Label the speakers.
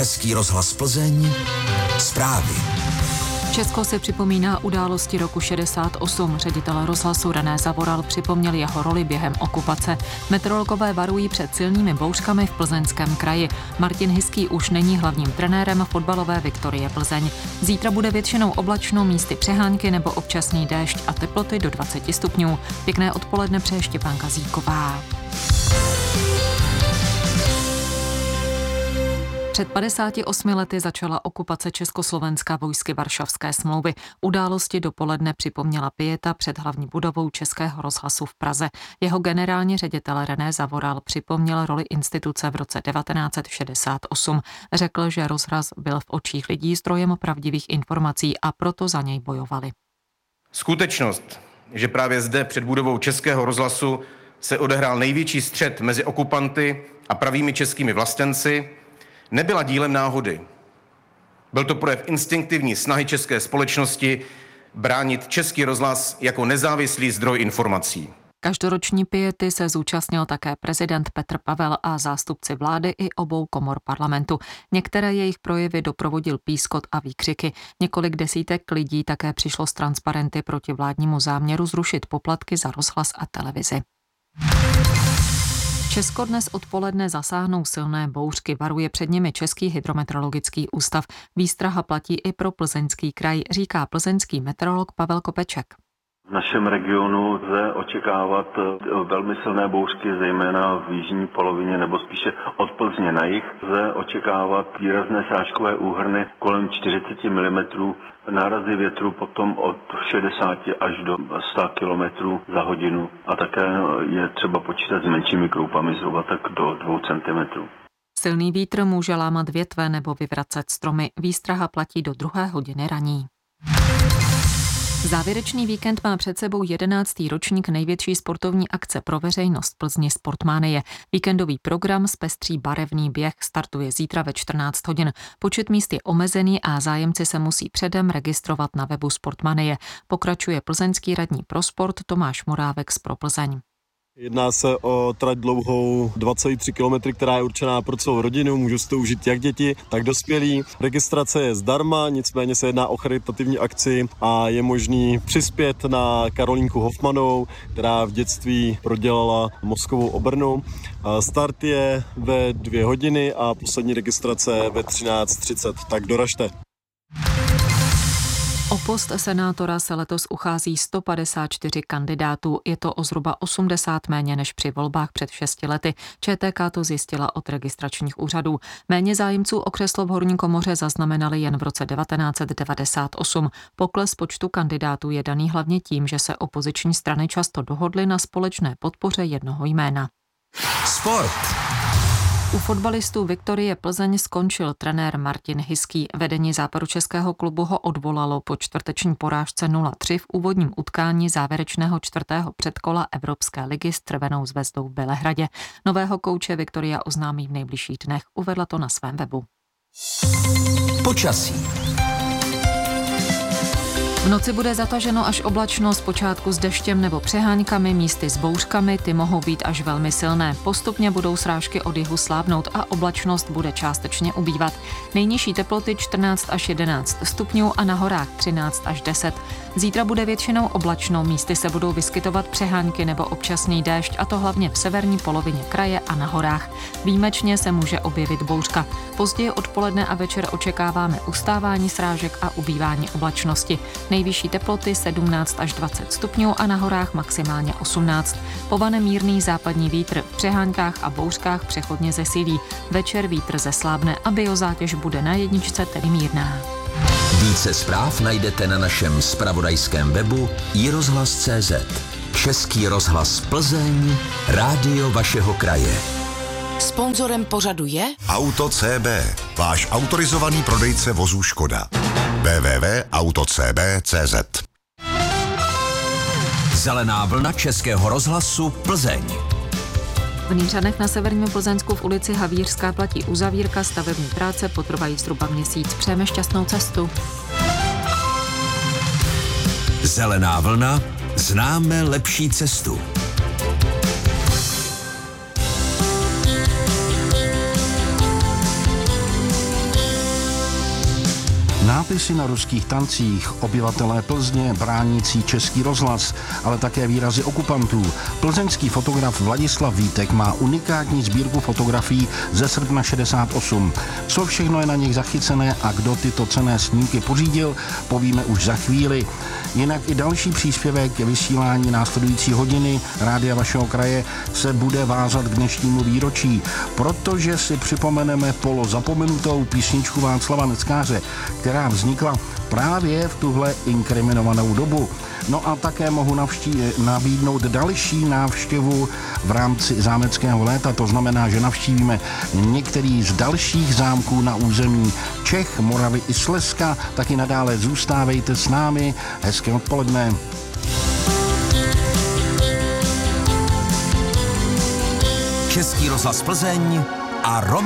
Speaker 1: Český rozhlas Plzeň, zprávy.
Speaker 2: Česko si připomíná události roku 68. Ředitel rozhlasu René Zavoral připomněl jeho roli během okupace. Meteorologové varují před silnými bouřkami v Plzeňském kraji. Martin Hiský už není hlavním trenérem fotbalové Viktorie Plzeň. Zítra bude většinou oblačno, místy přehánky nebo občasný déšť a teploty do 20 stupňů. Pěkné odpoledne přeje Štěpánka Zíková. Před 58 lety začala okupace Československa vojsky Varšavské smlouvy. Události dopoledne připomněla pieta před hlavní budovou Českého rozhlasu v Praze. Jeho generální ředitel René Zavoral připomněl roli instituce v roce 1968. Řekl, že rozhlas byl v očích lidí zdrojem pravdivých informací a proto za něj bojovali.
Speaker 3: Skutečnost, že právě zde před budovou Českého rozhlasu se odehrál největší střet mezi okupanty a pravými českými vlastenci, nebyla dílem náhody. Byl to projev instinktivní snahy české společnosti bránit Český rozhlas jako nezávislý zdroj informací.
Speaker 2: Každoroční piety se zúčastnil také prezident Petr Pavel a zástupci vlády i obou komor parlamentu. Některé jejich projevy doprovodil pískot a výkřiky. Několik desítek lidí také přišlo s transparenty proti vládnímu záměru zrušit poplatky za rozhlas a televizi. Česko dnes odpoledne zasáhnou silné bouřky, varuje před nimi Český hydrometeorologický ústav. Výstraha platí i pro Plzeňský kraj, říká plzeňský meteorolog Pavel Kopeček.
Speaker 4: V našem regionu lze očekávat velmi silné bouřky, zejména v jižní polovině nebo spíše od Plzně na jih. Lze očekávat výrazné srážkové úhrny kolem 40 mm, nárazy větru potom od 60 až do 100 km za hodinu a také je třeba počítat s menšími kroupami, zhruba tak do 2 cm.
Speaker 2: Silný vítr může lámat větve nebo vyvracet stromy. Výstraha platí do 2. hodiny raní. Závěrečný víkend má před sebou 11. ročník největší sportovní akce pro veřejnost Plzni Sportmanie. Víkendový program zpestří barevný běh startuje zítra ve 14 hodin. Počet míst je omezený a zájemci se musí předem registrovat na webu Sportmanie. Pokračuje plzeňský radní pro sport Tomáš Morávek z Pro Plzeň.
Speaker 5: Jedná se o trať dlouhou 23 km, která je určená pro celou rodinu, můžou si to užít jak děti, tak dospělí. Registrace je zdarma, nicméně se jedná o charitativní akci a je možný přispět na Karolínku Hofmanovou, která v dětství prodělala mozkovou obrnu. Start je ve 2 hodiny a poslední registrace ve 13:30, tak doražte.
Speaker 2: O post senátora se letos uchází 154 kandidátů. Je to o zhruba 80 méně než při volbách před 6 lety. ČTK to zjistila od registračních úřadů. Méně zájemců o křeslo v horní komoře zaznamenali jen v roce 1998. Pokles počtu kandidátů je daný hlavně tím, že se opoziční strany často dohodly na společné podpoře jednoho jména.
Speaker 1: Sport.
Speaker 2: U fotbalistů Viktorie Plzeň skončil trenér Martin Hiský. Vedení západočeského klubu ho odvolalo po čtvrteční porážce 0-3 v úvodním utkání závěrečného 4. předkola Evropské ligy s Crvenou zvezdou v Belehradě. Nového kouče Viktoria oznámí v nejbližších dnech, uvedla to na svém webu.
Speaker 1: Počasí.
Speaker 2: V noci bude zataženo až oblačno, zpočátku s deštěm nebo přeháňkami, místy s bouřkami, ty mohou být až velmi silné. Postupně budou srážky od jihu slábnout a oblačnost bude částečně ubývat. Nejnižší teploty 14 až 11 stupňů a na horách 13 až 10. Zítra bude většinou oblačno, místy se budou vyskytovat přeháňky nebo občasný déšť, a to hlavně v severní polovině kraje a na horách. Výjimečně se může objevit bouřka. Později odpoledne a večer očekáváme ustávání srážek a ubývání oblačnosti. Nejvyšší teploty 17 až 20 stupňů a na horách maximálně 18. Povane mírný západní vítr, v přeháňkách a bouřkách přechodně zesílí. Večer vítr zeslábne a biozátěž bude na jedničce, tedy mírná.
Speaker 1: Více zpráv najdete na našem zpravodajském webu iRozhlas.cz. Český rozhlas Plzeň, rádio vašeho kraje.
Speaker 6: Sponzorem pořadu je
Speaker 7: Auto CB, váš autorizovaný prodejce vozů Škoda. www.autocb.cz.
Speaker 1: Zelená vlna Českého rozhlasu Plzeň.
Speaker 2: V Nýřanech na severním Plzeňsku v ulici Havířská platí uzavírka, stavební práce potrvají zhruba měsíc. Přejeme šťastnou cestu.
Speaker 1: Zelená vlna, známe lepší cestu.
Speaker 8: Nápisy na ruských tancích, obyvatelé Plzně bránící Český rozhlas, ale také výrazy okupantů. Plzeňský fotograf Vladislav Vítek má unikátní sbírku fotografií ze srpna 68. Co všechno je na nich zachycené a kdo tyto cenné snímky pořídil, povíme už za chvíli. Jinak i další příspěvek vysílání následující hodiny Rádia vašeho kraje se bude vázat k dnešnímu výročí, protože si připomeneme polozapomenutou písničku Václava Neckáře, která vznikla právě v tuhle inkriminovanou dobu. No a také mohu nabídnout další návštěvu v rámci zámeckého léta, to znamená, že navštívíme některý z dalších zámků na území Čech, Moravy i Slezska, taky nadále zůstávejte s námi, hezké odpoledne.
Speaker 1: Český rozhlas Plzeň a